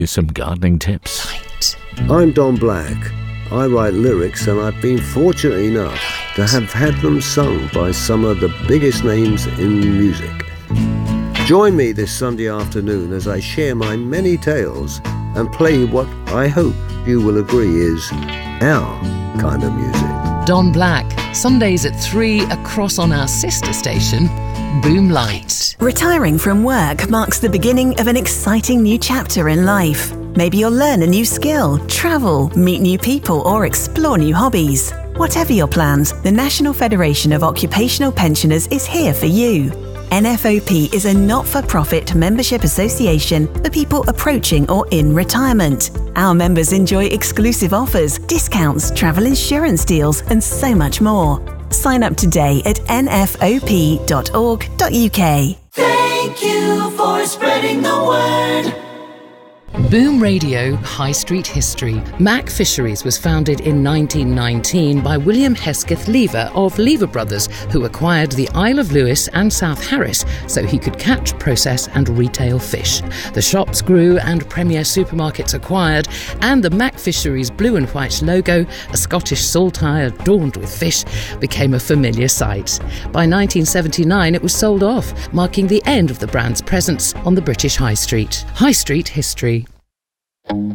is some gardening tips. I'm Don Black. I write lyrics and I've been fortunate enough to have had them sung by some of the biggest names in music. Join me this Sunday afternoon as I share my many tales and play what I hope you will agree is our kind of music. Don Black, Sundays at 3 across on our sister station, Boom Light. Retiring from work marks the beginning of an exciting new chapter in life. Maybe you'll learn a new skill, travel, meet new people, or explore new hobbies. Whatever your plans, the National Federation of Occupational Pensioners is here for you. NFOP is a not-for-profit membership association for people approaching or in retirement. Our members enjoy exclusive offers, discounts, travel insurance deals, and so much more. Sign up today at nfop.org.uk. Thank you for spreading the word. Boom Radio High Street History. Mac Fisheries was founded in 1919 by William Hesketh Lever of Lever Brothers, who acquired the Isle of Lewis and South Harris so he could catch, process and retail fish. The shops grew and premier supermarkets acquired, and the Mac Fisheries blue and white logo, a Scottish saltire adorned with fish, became a familiar sight. By 1979 it was sold off, marking the end of the brand's presence on the British High Street. High Street History.